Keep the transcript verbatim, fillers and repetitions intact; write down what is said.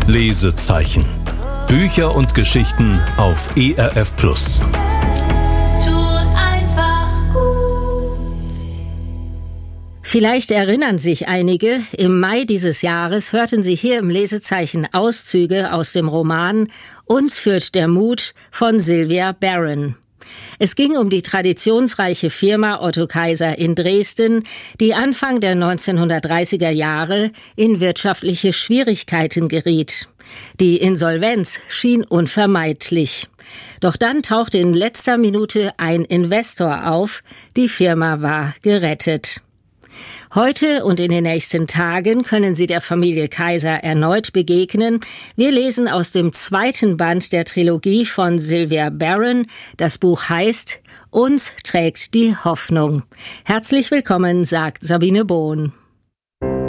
Lesezeichen. Bücher und Geschichten auf E R F Plus. Vielleicht erinnern sich einige, im Mai dieses Jahres hörten Sie hier im Lesezeichen Auszüge aus dem Roman »Uns führt der Mut« von Sylvia Baron. Es ging um die traditionsreiche Firma Otto Kaiser in Dresden, die Anfang der neunzehnhundertdreißiger Jahre in wirtschaftliche Schwierigkeiten geriet. Die Insolvenz schien unvermeidlich. Doch dann tauchte in letzter Minute ein Investor auf, die Firma war gerettet. Heute und in den nächsten Tagen können Sie der Familie Kaiser erneut begegnen. Wir lesen aus dem zweiten Band der Trilogie von Sylvia Baron. Das Buch heißt »Uns trägt die Hoffnung«. Herzlich willkommen, sagt Sabine Bohn.